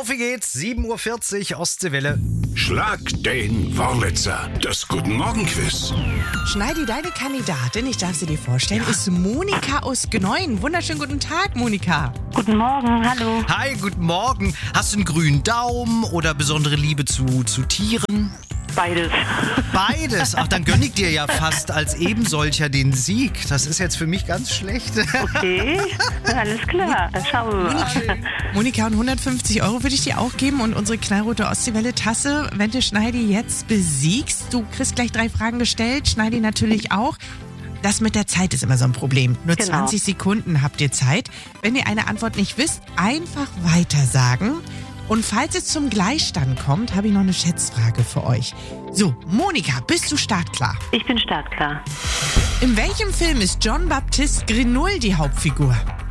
Auf wie geht's? 7:40 Uhr, Ostseewelle. Schlag den Wurlitzer. Das Guten Morgen-Quiz. Schneidi, deine Kandidatin, ich darf sie dir vorstellen, ist Monika aus Gneuen. Wunderschönen guten Tag, Monika. Guten Morgen, hallo. Hi, guten Morgen. Hast du einen grünen Daumen oder besondere Liebe zu Tieren? Beides. Beides? Ach, dann gönn ich dir ja fast als ebensolcher den Sieg. Das ist jetzt für mich ganz schlecht. Okay, alles klar. Dann schauen wir mal. Monika, und 150 € würde ich dir auch geben und unsere knallrote Ostseewelle-Tasse, wenn du Schneidi jetzt besiegst. Du kriegst gleich 3 Fragen gestellt, Schneidi natürlich auch. Das mit der Zeit ist immer so ein Problem. Nur 20 Sekunden habt ihr Zeit. Wenn ihr eine Antwort nicht wisst, einfach weiter sagen. Und falls es zum Gleichstand kommt, habe ich noch eine Schätzfrage für euch. So, Monika, bist du startklar? Ich bin startklar. In welchem Film ist John Baptiste Grenouille die Hauptfigur?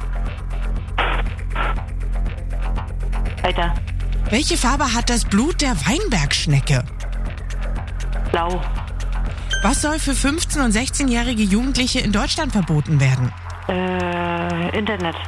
Weiter. Welche Farbe hat das Blut der Weinbergschnecke? Blau. Was soll für 15- und 16-jährige Jugendliche in Deutschland verboten werden? Internet.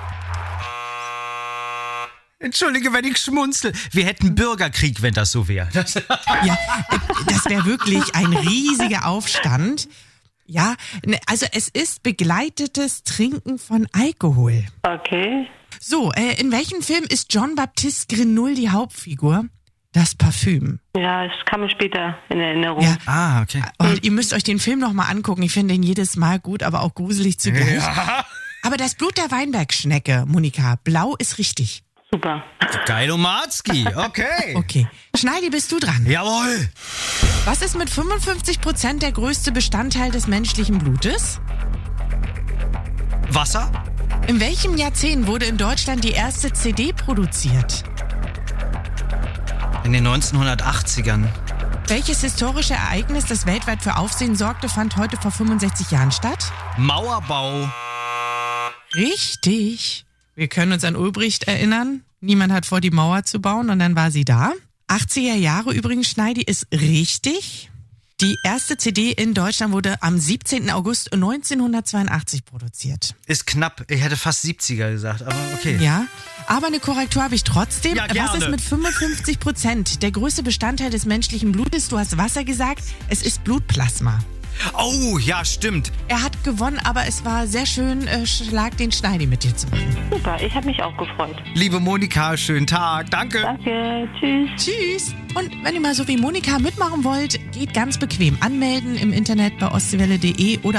Entschuldige, wenn ich schmunzel. Wir hätten Bürgerkrieg, wenn das so wäre. Ja, das wäre wirklich ein riesiger Aufstand. Ja, also es ist begleitetes Trinken von Alkohol. Okay. So, in welchem Film ist John Baptiste Grenouille die Hauptfigur? Das Parfüm. Ja, es kam mir später in Erinnerung. Ja. Ah, okay. Und ihr müsst euch den Film nochmal angucken. Ich finde ihn jedes Mal gut, aber auch gruselig zugleich. Ja. Aber das Blut der Weinbergschnecke, Monika, blau ist richtig. Super. Geil, Omarzki. Okay. Okay. Schneidi, bist du dran. Jawohl. Was ist mit 55% der größte Bestandteil des menschlichen Blutes? Wasser? In welchem Jahrzehnt wurde in Deutschland die erste CD produziert? In den 1980ern. Welches historische Ereignis, das weltweit für Aufsehen sorgte, fand heute vor 65 Jahren statt? Mauerbau. Richtig. Wir können uns an Ulbricht erinnern. Niemand hat vor, die Mauer zu bauen und dann war sie da. 80er Jahre übrigens, Schneidi, ist richtig. Die erste CD in Deutschland wurde am 17. August 1982 produziert. Ist knapp. Ich hätte fast 70er gesagt, aber okay. Ja, aber eine Korrektur habe ich trotzdem. Ja, gerne. Was ist mit 55%? Der größte Bestandteil des menschlichen Blutes, du hast Wasser gesagt, es ist Blutplasma. Oh, ja, stimmt. Er hat gewonnen, aber es war sehr schön, Schlag den Schneidi mit dir zu machen. Super, ich habe mich auch gefreut. Liebe Monika, schönen Tag. Danke. Danke, tschüss. Tschüss. Und wenn ihr mal so wie Monika mitmachen wollt, geht ganz bequem anmelden im Internet bei ostseewelle.de oder